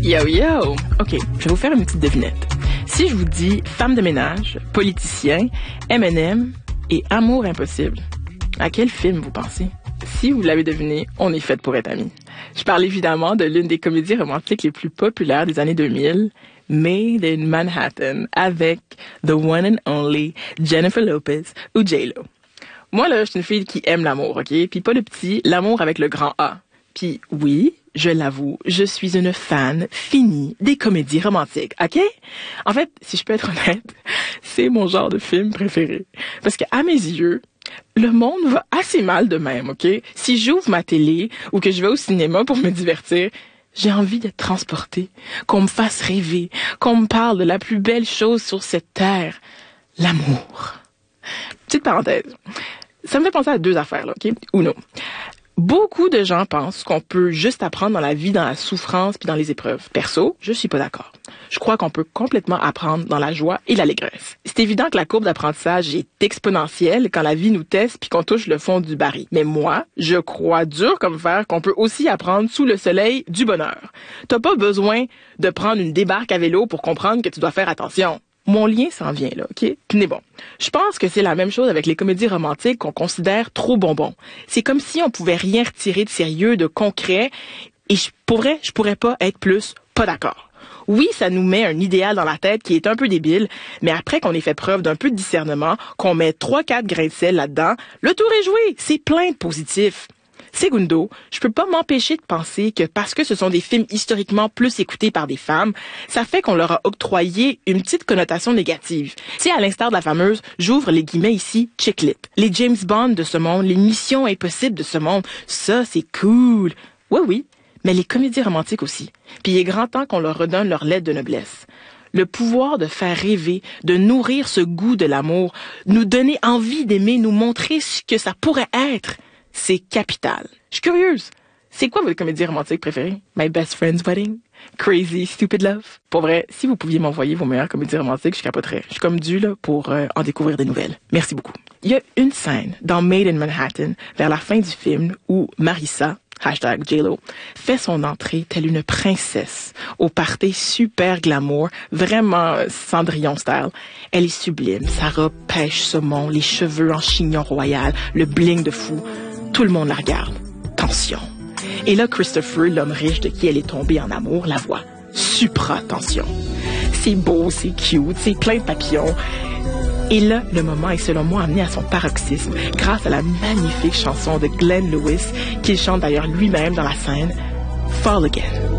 Yo, yo! OK, je vais vous faire une petite devinette. Si je vous dis femme de ménage, politicien, M&M et amour impossible, à quel film vous pensez? Si vous l'avez deviné, on est fait pour être amis. Je parle évidemment de l'une des comédies romantiques les plus populaires des années 2000, Made in Manhattan, avec the one and only Jennifer Lopez ou J-Lo. Moi, là, je suis une fille qui aime l'amour, OK? Puis pas le petit, l'amour avec le grand A. Puis oui, je l'avoue, je suis une fan finie des comédies romantiques, OK? En fait, si je peux être honnête, c'est mon genre de film préféré. Parce qu'à mes yeux, le monde va assez mal de même, OK? Si j'ouvre ma télé ou que je vais au cinéma pour me divertir, j'ai envie d'être transportée, qu'on me fasse rêver, qu'on me parle de la plus belle chose sur cette terre, l'amour. Petite parenthèse, ça me fait penser à deux affaires, là, OK? Uno. Beaucoup de gens pensent qu'on peut juste apprendre dans la vie, dans la souffrance puis dans les épreuves. Perso, je suis pas d'accord. Je crois qu'on peut complètement apprendre dans la joie et l'allégresse. C'est évident que la courbe d'apprentissage est exponentielle quand la vie nous teste puis qu'on touche le fond du baril. Mais moi, je crois dur comme fer qu'on peut aussi apprendre sous le soleil du bonheur. T'as pas besoin de prendre une débarque à vélo pour comprendre que tu dois faire attention. Mon lien s'en vient, là, OK? Mais bon, je pense que c'est la même chose avec les comédies romantiques qu'on considère trop bonbons. C'est comme si on pouvait rien retirer de sérieux, de concret, et je pourrais pas être plus pas d'accord. Oui, ça nous met un idéal dans la tête qui est un peu débile, mais après qu'on ait fait preuve d'un peu de discernement, qu'on met 3-4 grains de sel là-dedans, le tour est joué, c'est plein de positifs. Segundo, je peux pas m'empêcher de penser que parce que ce sont des films historiquement plus écoutés par des femmes, ça fait qu'on leur a octroyé une petite connotation négative. Tu sais, à l'instar de la fameuse, j'ouvre les guillemets ici, chick lit. Les James Bond de ce monde, les missions impossibles de ce monde, ça c'est cool. Oui, mais les comédies romantiques aussi. Puis il est grand temps qu'on leur redonne leur lettre de noblesse. Le pouvoir de faire rêver, de nourrir ce goût de l'amour, nous donner envie d'aimer, nous montrer ce que ça pourrait être. C'est capital. Je suis curieuse. C'est quoi votre comédie romantique préférée? My Best Friend's Wedding? Crazy Stupid Love? Pour vrai, si vous pouviez m'envoyer vos meilleures comédies romantiques, je capoterais. Je suis comme due là pour en découvrir des nouvelles. Merci beaucoup. Il y a une scène dans Made in Manhattan, vers la fin du film, où Marissa, #J-Lo, fait son entrée telle une princesse au party super glamour, vraiment Cendrillon style. Elle est sublime, sa robe pêche saumon, les cheveux en chignon royal, le bling de fou. Tout le monde la regarde. Tension. Et là, Christopher, l'homme riche de qui elle est tombée en amour, la voit. Supra-tension. C'est beau, c'est cute, c'est plein de papillons. Et là, le moment est selon moi amené à son paroxysme grâce à la magnifique chanson de Glenn Lewis qu'il chante d'ailleurs lui-même dans la scène, Fall Again.